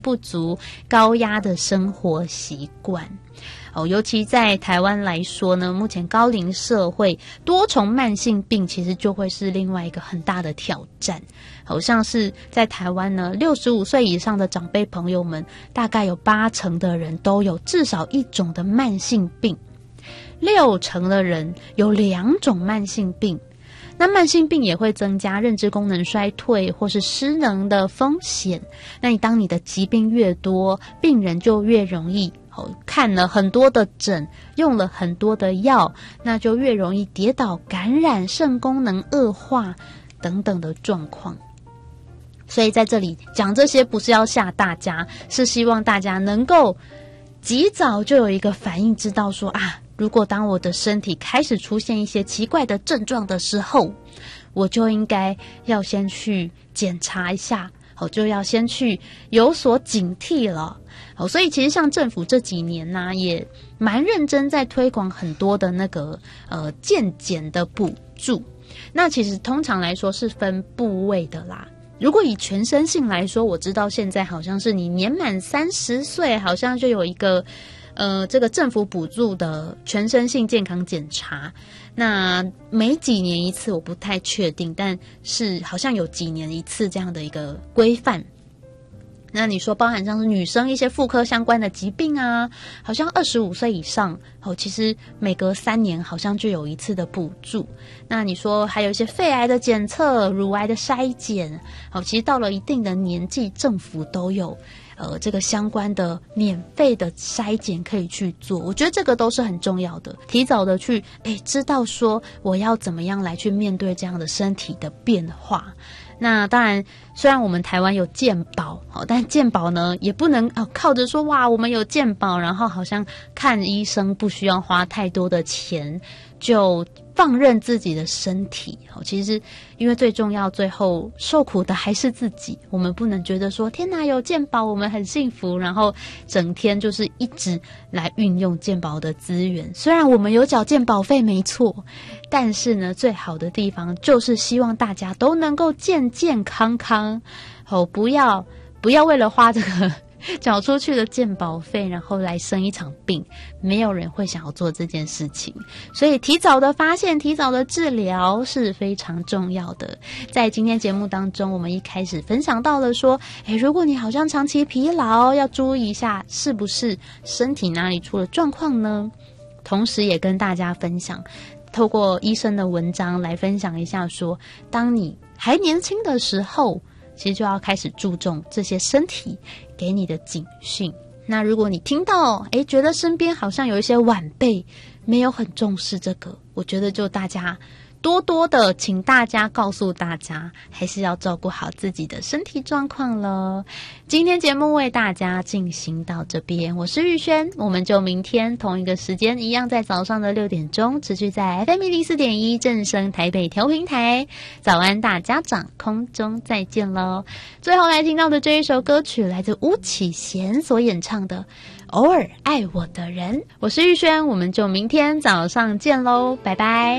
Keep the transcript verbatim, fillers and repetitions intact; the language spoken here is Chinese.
不足、高压的生活习惯。哦，尤其在台湾来说呢，目前高龄社会多重慢性病其实就会是另外一个很大的挑战。好像是在台湾呢，六十五岁以上的长辈朋友们，大概有八成的人都有至少一种的慢性病，六成的人有两种慢性病。那慢性病也会增加认知功能衰退或是失能的风险。那你当你的疾病越多，病人就越容易看了很多的诊，用了很多的药，那就越容易跌倒、感染、肾功能恶化等等的状况。所以在这里讲这些不是要吓大家，是希望大家能够及早就有一个反应，知道说啊，如果当我的身体开始出现一些奇怪的症状的时候，我就应该要先去检查一下，我就要先去有所警惕了。所以其实像政府这几年呢、啊，也蛮认真在推广很多的那个呃健检的补助。那其实通常来说是分部位的啦。如果以全身性来说，我知道现在好像是你年满三十岁，好像就有一个呃这个政府补助的全身性健康检查。那每几年一次我不太确定，但是好像有几年一次这样的一个规范。那你说包含像是女生一些妇科相关的疾病啊，好像二十五岁以上哦，其实每隔三年好像就有一次的补助。那你说还有一些肺癌的检测、乳癌的筛检，哦，其实到了一定的年纪，政府都有呃这个相关的免费的筛检可以去做。我觉得这个都是很重要的，提早的去诶知道说我要怎么样来去面对这样的身体的变化。那当然，虽然我们台湾有健保，但健保呢也不能、哦、靠着说哇我们有健保，然后好像看医生不需要花太多的钱，就放任自己的身体。其实因为最重要，最后受苦的还是自己。我们不能觉得说天哪有健保我们很幸福，然后整天就是一直来运用健保的资源。虽然我们有缴健保费没错，但是呢最好的地方就是希望大家都能够健健康康，哦，不要不要为了花这个缴出去的健保费，然后来生一场病，没有人会想要做这件事情。所以提早的发现，提早的治疗是非常重要的。在今天节目当中，我们一开始分享到了说，诶，如果你好像长期疲劳，要注意一下是不是身体哪里出了状况呢？同时也跟大家分享，透过医生的文章来分享一下说，当你还年轻的时候，其实就要开始注重这些身体给你的警讯。那如果你听到诶觉得身边好像有一些晚辈没有很重视这个，我觉得就大家多多的请大家告诉大家，还是要照顾好自己的身体状况了。今天节目为大家进行到这边，我是玉轩，我们就明天同一个时间一样在早上的六点钟持续在 F M 一零四点一 正声台北调频台早安大家长空中再见咯。最后来听到的这一首歌曲来自巫启贤所演唱的偶尔爱我的人。我是玉轩，我们就明天早上见咯，拜拜。